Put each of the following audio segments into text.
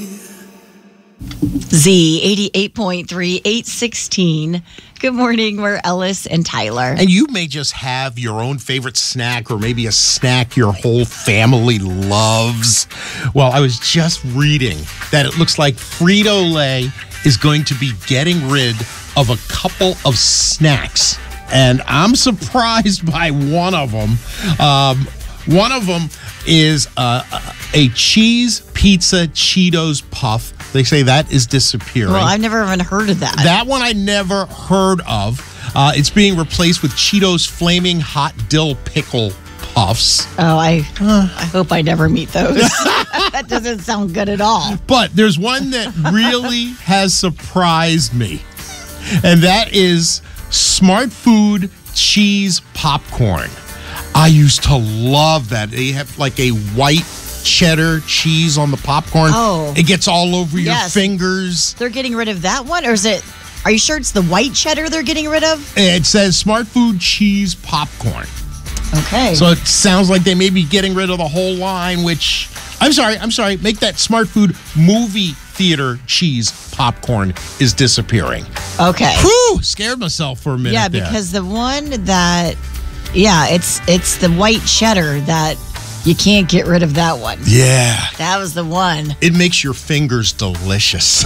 Z 88.3, 816. Good morning. We're Ellis and Tyler. And you may just have your own favorite snack or maybe a snack your whole family loves. Well, I was just reading that it looks like Frito-Lay is going to be getting rid of a couple of snacks. And I'm surprised by one of them. One of them is a cheese pizza Cheetos puff. They say that is disappearing. Well, I've never even heard of that. That one I never heard of. It's being replaced with Cheetos Flaming Hot Dill Pickle Puffs. Oh, I hope I never meet those. That doesn't sound good at all. But there's one that really has surprised me, and that is Smart Food Cheese Popcorn. I used to love that. They have like a white cheddar cheese on the popcorn. Oh. It gets all over your fingers. They're getting rid of that one? Or are you sure it's the white cheddar they're getting rid of? It says Smart Food Cheese Popcorn. Okay. So it sounds like they may be getting rid of the whole line, which, I'm sorry, make that Smart Food Movie Theater Cheese Popcorn is disappearing. Okay. Whew, scared myself for a minute. Yeah, because the one that, it's the white cheddar that you can't get rid of that one. Yeah. That was the one. It makes your fingers delicious.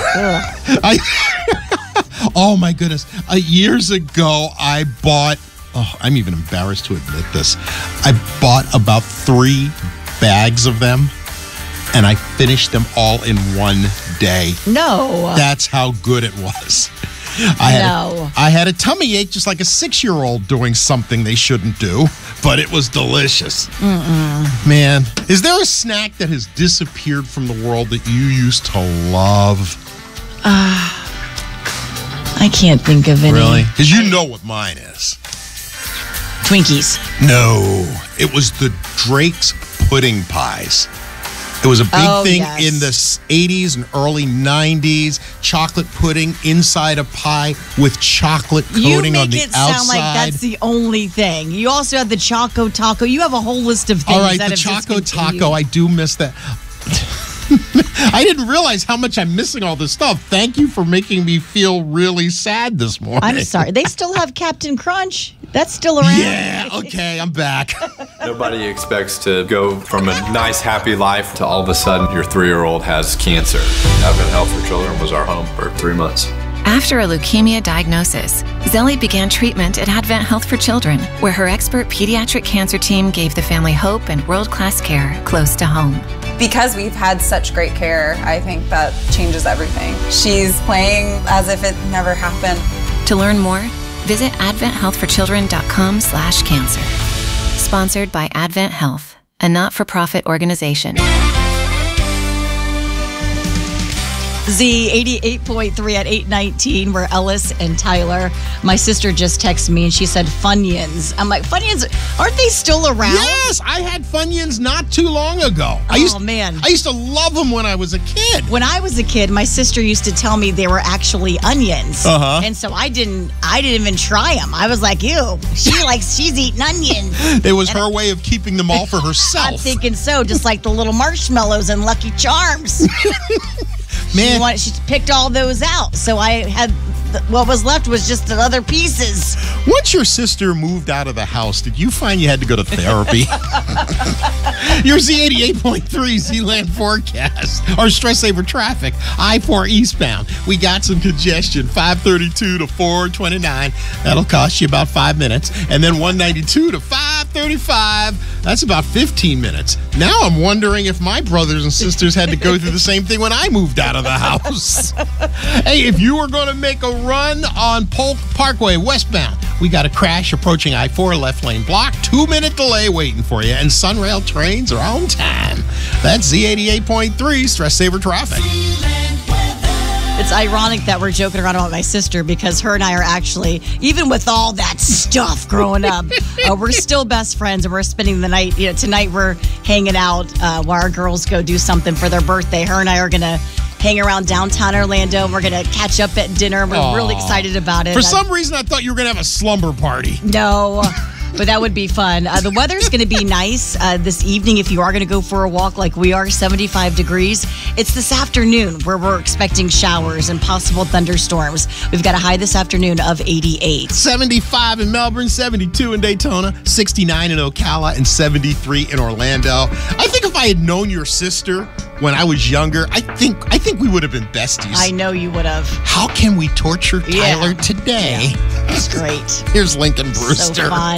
Oh, my goodness. Years ago, I bought, I'm even embarrassed to admit this. I bought about 3 bags of them, and I finished them all in one day. No. That's how good it was. I had a tummy ache just like a 6-year-old doing something they shouldn't do, but it was delicious. Man, is there a snack that has disappeared from the world that you used to love? I can't think of any. Really? Because you know what mine is. Twinkies. No, it was the Drake's pudding pies. It was a big thing in the 80s and early 90s. Chocolate pudding inside a pie with chocolate coating on the outside. You make it sound like that's the only thing. You also have the Choco Taco. You have a whole list of things. All right, the Choco Taco, I do miss that. I didn't realize how much I'm missing all this stuff. Thank you for making me feel really sad this morning. I'm sorry. They still have Captain Crunch. That's still around. Yeah, okay, I'm back. Nobody expects to go from a nice, happy life to all of a sudden your 3-year-old has cancer. Advent Health for Children was our home for 3 months. After a leukemia diagnosis, Zelly began treatment at Advent Health for Children, where her expert pediatric cancer team gave the family hope and world-class care close to home. Because we've had such great care, I think that changes everything. She's playing as if it never happened. To learn more, visit adventhealthforchildren.com/cancer. Sponsored by Advent Health, a not-for-profit organization. Z 88.3 at 819. We're Ellis and Tyler. My sister just texted me and she said Funyuns. I'm like, Funyuns, aren't they still around? Yes, I had Funyuns not too long ago. I used to love them when I was a kid. When I was a kid, my sister used to tell me they were actually onions. And so I didn't even try them. I was like, ew, she's eating onions. It was her way of keeping them all for herself. I'm thinking so, just like the little marshmallows and Lucky Charms. Man, she picked all those out. So I had what was left was just the other pieces. Once your sister moved out of the house, did you find you had to go to therapy? Your Z88.3 Z-Land forecast. Our stress saver traffic. I-4 eastbound. We got some congestion. 532 to 429. That'll cost you about 5 minutes. And then 192 to 535. That's about 15 minutes. Now I'm wondering if my brothers and sisters had to go through the same thing when I moved out of the house. Hey, if you were going to make a run on Polk Parkway westbound, we got a crash approaching I-4 left lane block. 2-minute delay waiting for you, and Sunrail trains are on time. That's Z88.3 Stress Saver Traffic. It's ironic that we're joking around about my sister because her and I are actually, even with all that stuff growing up, we're still best friends and we're spending the night. You know, tonight we're hanging out while our girls go do something for their birthday. Her and I are going to hang around downtown Orlando. We're going to catch up at dinner. We're really excited about it. For some reason, I thought you were going to have a slumber party. No. But that would be fun. The weather's going to be nice this evening if you are going to go for a walk like we are, 75 degrees. It's this afternoon where we're expecting showers and possible thunderstorms. We've got a high this afternoon of 88. 75 in Melbourne, 72 in Daytona, 69 in Ocala, and 73 in Orlando. I think if I had known your sister when I was younger, I think we would have been besties. I know you would have. How can we torture Tyler today? That's great. Here's Lincoln Brewster. So fun.